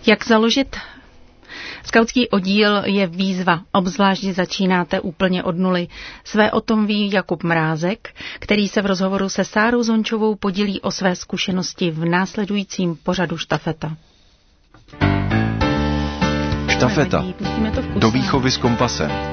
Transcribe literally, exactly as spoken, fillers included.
Jak založit skautský oddíl je výzva, obzvlášť začínáte úplně od nuly. Své o tom ví Jakub Mrázek, který se v rozhovoru se Sárou Zončovou podělí o své zkušenosti v následujícím pořadu Štafeta. Štafeta. Do výchovy s kompasem.